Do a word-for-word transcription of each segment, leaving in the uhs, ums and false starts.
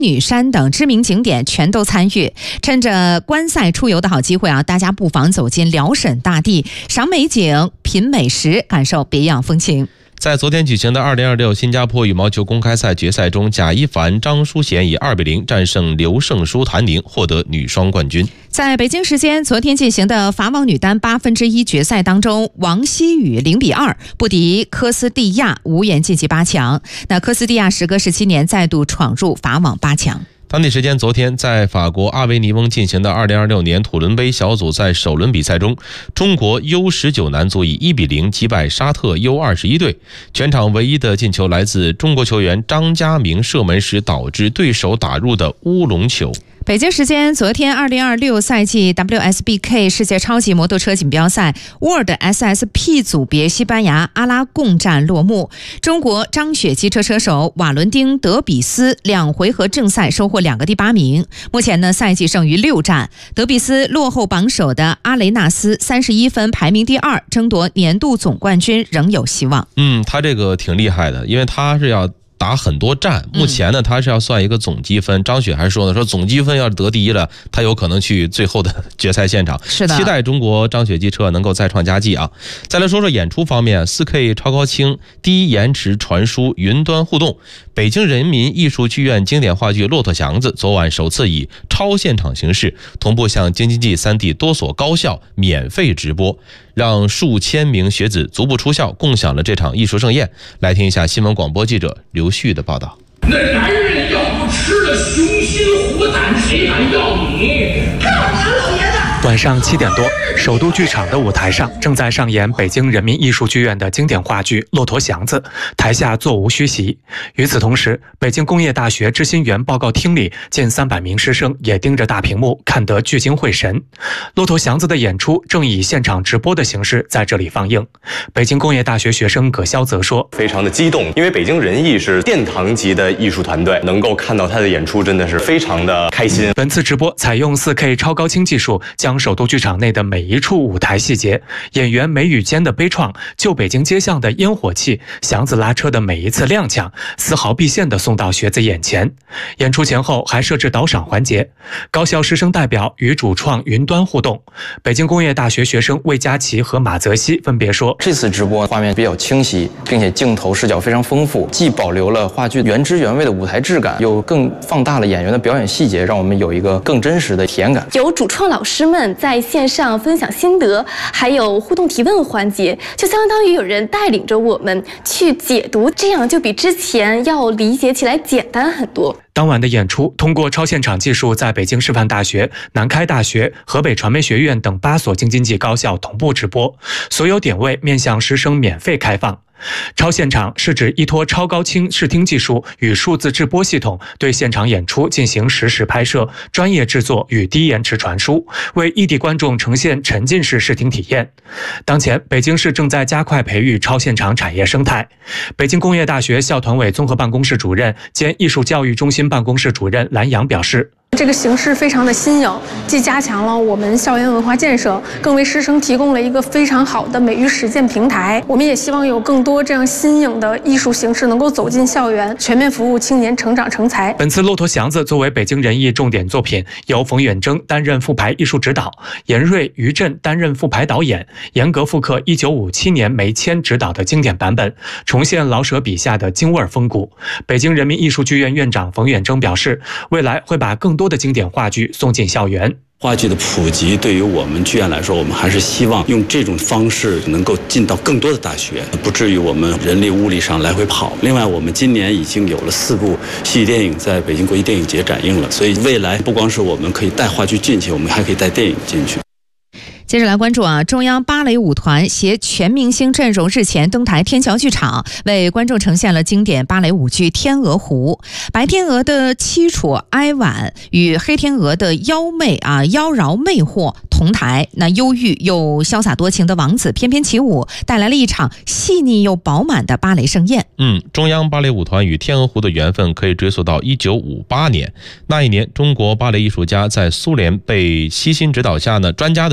女山等知名景点全都参与。趁着观赛出游的好机会啊，大家不妨走进辽沈大地，赏美景、品美食，感受别样风情。 在昨天举行的二零二六新加坡羽毛球公开赛决赛中，贾一凡、张淑娴以二比零战胜刘胜书、谭宁，获得女双冠军。 在北京时间昨天进行的法网女单八分之一决赛当中，王希雨零比二不敌科斯蒂亚，无缘晋级八强。那科斯蒂亚时隔十七年再度闯入法网八强。 当地时间昨天，在法国阿维尼翁进行的二零二六年土伦杯小组赛首轮比赛中，中国 U 十九 男足以一比零击败沙特 U 二十一 队。全场唯一的进球来自中国球员张家明射门时导致对手打入的乌龙球。 北京时间昨天二零二六赛季 W S B K 世界超级摩托车锦标赛 World S S P 组别西班牙阿拉贡站落幕，中国张雪机车车手瓦伦丁·德比斯两回合正赛收获两个第八名。目前呢，赛季剩余六站，德比斯落后榜首的阿雷纳斯三十一分，排名第二，争夺年度总冠军仍有希望。 嗯，他这个挺厉害的，因为他是要打很多战，目前呢他是要算一个总积分。张雪还说呢，说总积分要是得第一了，他有可能去最后的决赛现场。 是的， 期待中国张雪机车能够再创佳绩啊！再来说说演出方面 ，四 K 超高清、低延迟传输、云端互动。北京人民艺术剧院经典话剧《骆驼祥子》昨晚首次以超现场形式同步向京津冀三地多所高校免费直播，让数千名学子足不出校共享了这场艺术盛宴。来听一下新闻广播记者刘旭的报道。 那男人要不吃了雄心虎胆，谁敢要你？ 干嘛，老爷子？晚上七点多，首都剧场的舞台上正在上演北京人民艺术剧院的经典话剧《骆驼祥子》，台下座无虚席。与此同时，北京工业大学知新园报告厅里近三百名师生也盯着大屏幕，看得聚精会神。《骆驼祥子》的演出正以现场直播的形式在这里放映。北京工业大学学生葛潇则说：“ 非常的激动，因为北京人艺是殿堂级的艺术团队，能够看到他的演出，真的是非常的开心。” 本次直播采用 四 K 超高清技术，将首都剧场内的每一处舞台细节、演员眉宇间的悲怆、旧北京街巷的烟火气、祥子拉车的每一次踉跄，丝毫毕现地送到学子眼前。演出前后还设置导赏环节，高校师生代表与主创云端互动。北京工业大学学生魏佳琪和马泽西分别说：“ 这次直播画面比较清晰，并且镜头视角非常丰富，既保留了话剧原汁原味的舞台质感，又更放大了演员的表演细节，让我们有一个更真实的体验感。 有主创老师们在线上分享心得，还有互动提问环节，就相当于有人带领着我们去解读，这样就比之前要理解起来简单很多。” 当晚的演出通过超现场技术，在北京师范大学、南开大学、河北传媒学院等八所京津冀高校同步直播，所有点位面向师生免费开放。超现场是指依托超高清视听技术与数字制播系统，对现场演出进行实时拍摄、专业制作与低延迟传输，为异地观众呈现沉浸式视听体验。当前，北京市正在加快培育超现场产业生态。北京工业大学校团委综合办公室主任兼艺术教育中心办公室主任蓝阳表示：“ 这个形式非常的新颖，既加强了我们校园文化建设，更为师生提供了一个非常好的美育实践平台。我们也希望有更多这样新颖的艺术形式能够走进校园，全面服务青年成长成才。” 本次《骆驼祥子》作为北京人艺重点作品，由冯远征担任副排艺术指导，严瑞、于震担任副排导演，严格复刻一九五七年梅谦执导的经典版本，重现老舍笔下的京味风骨。北京人民艺术剧院院长冯远征表示，未来会把更多的经典话剧送进校园。 话剧的普及对于我们剧院来说，我们还是希望用这种方式能够进到更多的大学，不至于我们人力物力上来回跑。另外，我们今年已经有了四部戏剧电影在北京国际电影节展映了，所以未来不光是我们可以带话剧进去，我们还可以带电影进去。 接着来关注啊，中央芭蕾舞团携全明星阵容日前登台天桥剧场，为观众呈现了经典芭蕾舞剧《天鹅湖》。白天鹅的凄楚哀婉与黑天鹅的妖媚啊妖娆魅惑同台，那忧郁又潇洒多情的王子翩翩起舞，带来了一场细腻又饱满的芭蕾盛宴。 嗯，中央芭蕾舞团与天鹅湖的缘分可以追溯到一九五八年。那一年，中国芭蕾艺术家在苏联被悉心指导下呢，专家的指导下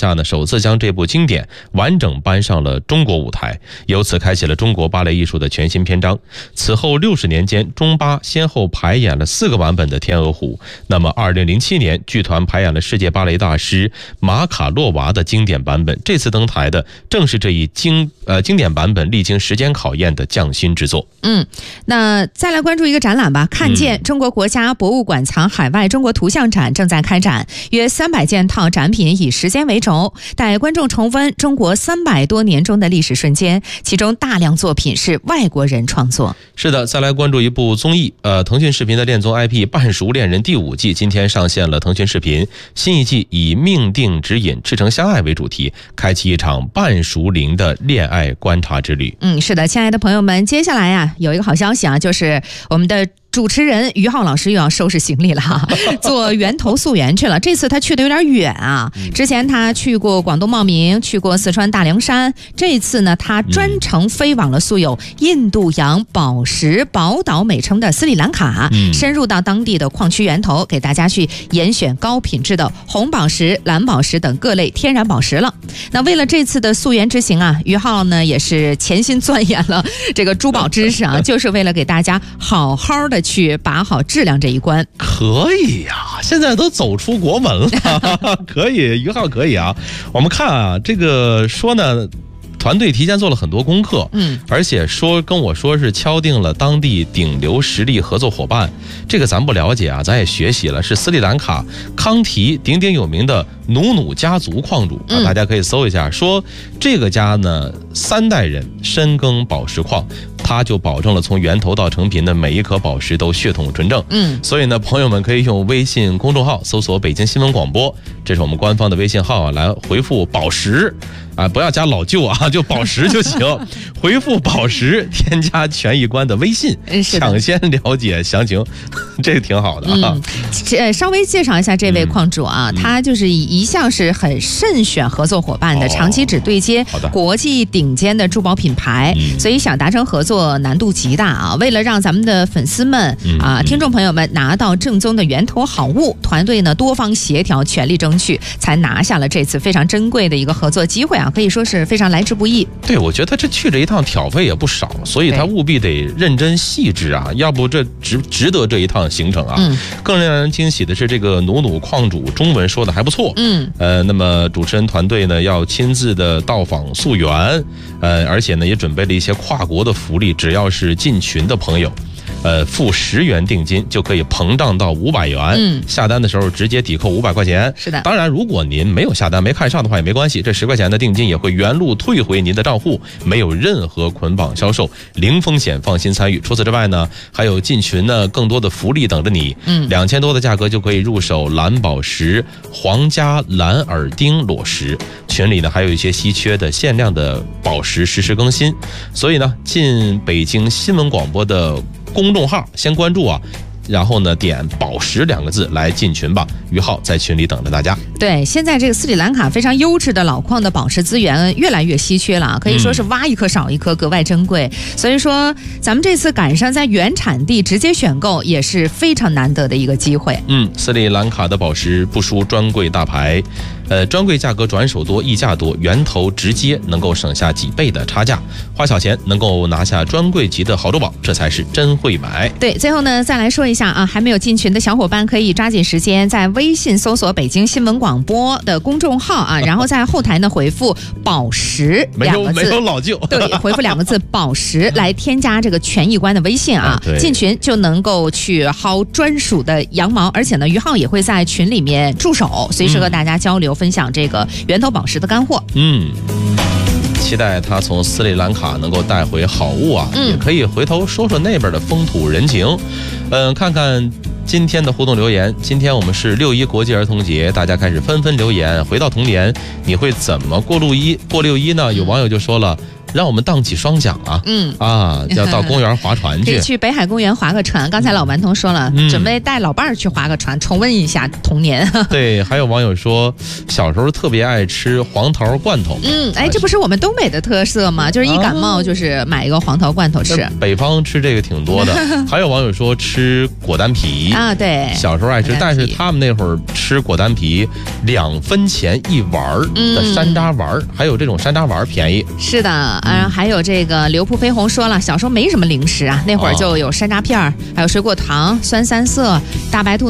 下呢，首次将这部经典完整搬上了中国舞台，由此开启了中国芭蕾艺术的全新篇章。此后六十年间，中巴先后排演了四个版本的《天鹅湖》。那么二零零七年，剧团排演了世界芭蕾大师马卡洛娃的经典版本。这次登台的正是这一经呃经典版本历经时间考验的匠心之作。 嗯，那再来关注一个展览吧。看见中国国家博物馆藏海外中国图像展正在开展，约三百件套展品以时间为轴，带观众重温中国三百多年中的历史瞬间，其中大量作品是外国人创作。 是的，再来关注一部综艺，呃，腾讯视频的恋综 I P《半熟恋人》第五季今天上线了腾讯视频，新一季以命定指引、赤诚相爱为主题，开启一场半熟龄的恋爱观察之旅。 嗯，是的，亲爱的朋友们，接下来呀、啊、有一个好消息啊，就是我们的主持人于浩老师又要收拾行李了哈，做源头溯源去了。这次他去的有点远啊，之前他去过广东茂名，去过四川大凉山，这次呢他专程飞往了素有印度洋宝石宝岛美称的斯里兰卡，深入到当地的矿区源头，给大家去严选高品质的红宝石、蓝宝石等各类天然宝石了。那为了这次的溯源之行啊，于浩呢也是潜心钻研了这个珠宝知识啊，就是为了给大家好好的去把好质量这一关。 可以呀、啊，现在都走出国门了，可以，于浩可以啊。我们看啊，这个说呢，团队提前做了很多功课，嗯，而且说跟我说是敲定了当地顶流实力合作伙伴，这个咱不了解啊，咱也学习了，是斯里兰卡康提鼎鼎有名的努努家族矿主啊，大家可以搜一下，说这个家呢三代人深耕宝石矿。他就保证了从源头到成品的每一颗宝石都血统纯正。嗯，所以呢，朋友们可以用微信公众号搜索北京新闻广播，这是我们官方的微信号啊，来回复宝石啊，不要加老旧啊，就宝石就行。回复宝石，添加权益官的微信，抢先了解详情，这个挺好的啊。 嗯，稍微介绍一下这位矿主啊，嗯、他就是一向是很慎选合作伙伴的，哦、长期只对接国际顶尖的珠宝品牌，嗯、所以想达成合作难度极大啊。为了让咱们的粉丝们啊、嗯、听众朋友们拿到正宗的源头好物，团队呢多方协调，全力争取，才拿下了这次非常珍贵的一个合作机会啊，可以说是非常来之不易。 对，我觉得他这去这一趟挑费也不少，所以他务必得认真细致啊，要不这值值得这一趟行程啊。嗯，更让人惊喜的是，这个努努矿主中文说的还不错。嗯，呃，那么主持人团队呢要亲自的到访溯源，呃，而且呢也准备了一些跨国的福利，只要是进群的朋友。呃，付十元定金就可以膨胀到五百元，嗯，下单的时候直接抵扣五百块钱。 是的， 当然，如果您没有下单没看上的话也没关系，这十块钱的定金也会原路退回您的账户，没有任何捆绑销售，零风险，放心参与。除此之外呢，还有进群呢更多的福利等着你。嗯，两千多的价格就可以入手蓝宝石、皇家蓝耳钉裸石。群里呢还有一些稀缺的限量的宝石实时更新，所以呢，进北京新闻广播的公众号先关注啊，然后呢点宝石两个字来进群吧，于浩在群里等着大家。 对，现在这个斯里兰卡非常优质的老矿的宝石资源越来越稀缺了，可以说是挖一颗少一颗，格外珍贵。所以说咱们这次赶上在原产地直接选购也是非常难得的一个机会。 嗯，斯里兰卡的宝石不输专柜大牌，呃，专柜价格转手多，溢价多，源头直接能够省下几倍的差价，花小钱能够拿下专柜级的好珠宝，这才是真会买。 对，最后呢再来说一下啊，还没有进群的小伙伴可以抓紧时间在微信搜索北京新闻广播的公众号啊，然后在后台呢回复宝石两个字， 没有没有老旧， 对，回复两个字宝石来添加这个权益官的微信啊， 嗯、 进群就能够去薅专属的羊毛，而且呢于浩也会在群里面驻守，随时和大家交流。嗯分享这个源头宝石的干货。 嗯，期待他从斯里兰卡能够带回好物啊，嗯、也可以回头说说那边的风土人情。嗯、呃，看看今天的互动留言。今天我们是六一国际儿童节，大家开始纷纷留言。回到童年，你会怎么过六一？过六一呢？有网友就说了， 让我们荡起双桨啊！ 嗯啊，要到公园划船去， 可以去北海公园划个船。刚才老顽童说了， 嗯、 准备带老伴儿去划个船，重温一下童年。 对，还有网友说，小时候特别爱吃黄桃罐头。 嗯，哎，这不是我们东北的特色吗？就是一感冒就是买一个黄桃罐头吃。 啊、北方吃这个挺多的。还有网友说吃果丹皮啊，对， 小时候爱吃，但是他们那会儿吃果丹皮两分钱一丸的山楂丸、嗯，还有这种山楂丸便宜。 是的，啊，还有这个流瀑飞鸿说了，小时候没什么零食啊，那会儿就有山楂片儿，还有水果糖、酸三色、大白兔。